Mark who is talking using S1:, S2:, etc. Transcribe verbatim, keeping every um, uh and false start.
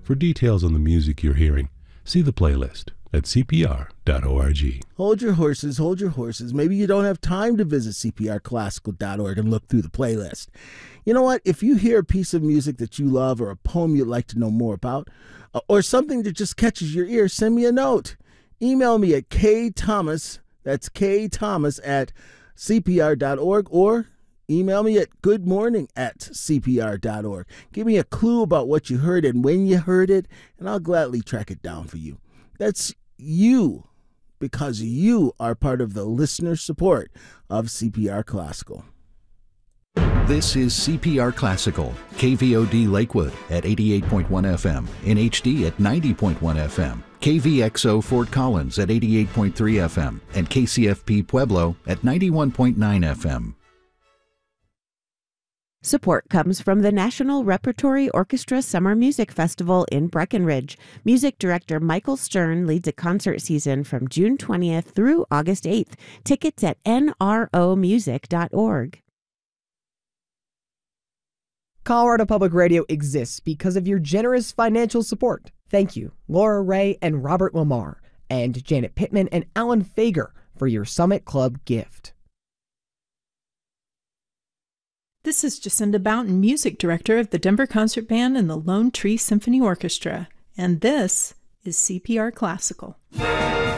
S1: For details on the music you're hearing, see the playlist at c p r dot org.
S2: Hold your horses, hold your horses. Maybe you don't have time to visit c p r classical dot org and look through the playlist. You know what? If you hear a piece of music that you love or a poem you'd like to know more about, uh, or something that just catches your ear, send me a note. Email me at ktomas, that's ktomas at c p r dot org, or email me at goodmorning at c p r dot org. Give me a clue about what you heard and when you heard it, and I'll gladly track it down for you. That's you, because you are part of the listener support of C P R Classical.
S3: This is C P R Classical, K V O D Lakewood at eighty-eight point one F M, in H D at ninety point one F M, K V X O Fort Collins at eighty-eight point three F M, and K C F P Pueblo at ninety-one point nine F M.
S4: Support comes from the National Repertory Orchestra Summer Music Festival in Breckenridge. Music director Michael Stern leads a concert season from June twentieth through August eighth. Tickets at N R O music dot org.
S5: Colorado Public Radio exists because of your generous financial support. Thank you, Laura Ray and Robert Lamar, and Janet Pittman and Alan Fager for your Summit Club gift.
S6: This is Jacinda Boughton, music director of the Denver Concert Band and the Lone Tree Symphony Orchestra, and this is C P R Classical.